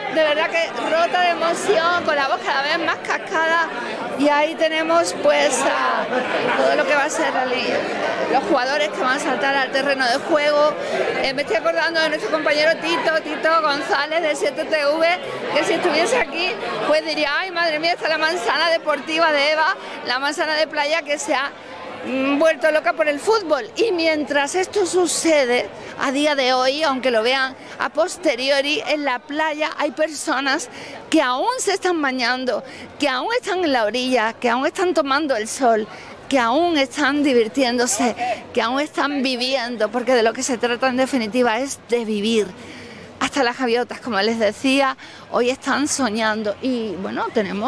de verdad que rota de emoción, con la voz cada vez más cascada, y ahí tenemos pues todo lo que va a ser los jugadores que van a saltar al terreno de juego. Me estoy acordando de nuestro compañero Tito González de 7TV, que si estuviese aquí pues diría, ay madre mía, está la manzana deportiva de Eva, la manzana de playa que se ha vuelto loca por el fútbol. Y mientras esto sucede a día de hoy, aunque lo vean a posteriori, en la playa hay personas que aún se están bañando, que aún están en la orilla, que aún están tomando el sol, que aún están divirtiéndose, que aún están viviendo, porque de lo que se trata en definitiva es de vivir. Hasta las gaviotas, como les decía, hoy están soñando. Y bueno,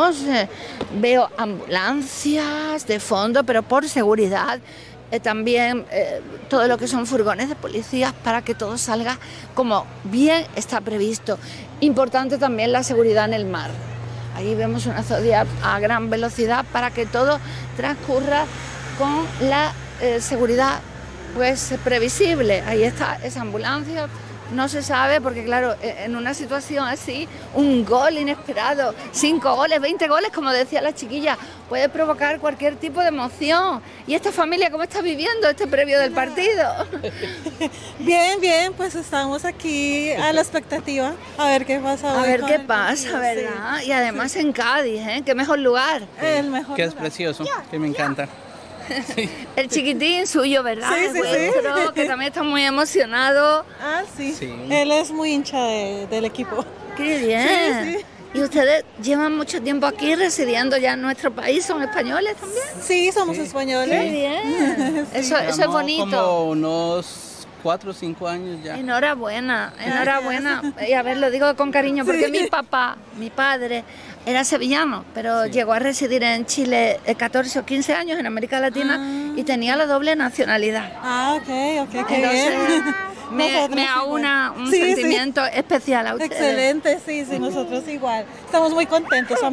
veo ambulancias de fondo, pero por seguridad, también todo lo que son furgones de policías para que todo salga como bien está previsto. Importante también la seguridad en el mar. Ahí vemos una Zodiac a gran velocidad para que todo transcurra con la seguridad pues previsible. Ahí está esa ambulancia. No se sabe porque, claro, en una situación así, un gol inesperado, 5 goles, 20 goles, como decía la chiquilla, puede provocar cualquier tipo de emoción. ¿Y esta familia cómo está viviendo este previo del partido? Bien, pues estamos aquí a la expectativa, a ver qué pasa. A ver qué pasa, ¿verdad? Sí. Y además en Cádiz, ¿eh? Qué mejor lugar. El mejor que lugar. Es precioso, que me encanta. Sí. El chiquitín suyo, ¿verdad? Sí, vuestro, que también está muy emocionado. Ah, sí. Él es muy hincha del equipo. ¡Qué bien! Sí. ¿Y ustedes llevan mucho tiempo aquí residiendo ya en nuestro país? ¿Son españoles también? Sí, somos españoles. ¡Qué bien! Eso es bonito. Como unos 4 o 5 años ya. Enhorabuena. Y a ver, lo digo con cariño porque mi padre, era sevillano, pero llegó a residir en Chile 14 o 15 años en América Latina y tenía la doble nacionalidad. Ah, ok, qué Entonces, bien. me aúna un sentimiento especial a ustedes. Excelente, sí, nosotros igual. Estamos muy contentos.